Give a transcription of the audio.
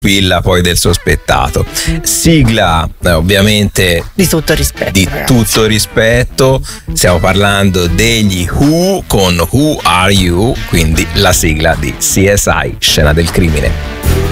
pupilla poi del sospettato. Sigla ovviamente Di tutto rispetto. di ragazzi. tutto rispetto, stiamo parlando degli Who con Who Are You, quindi la sigla di CSI Scena del Crimine.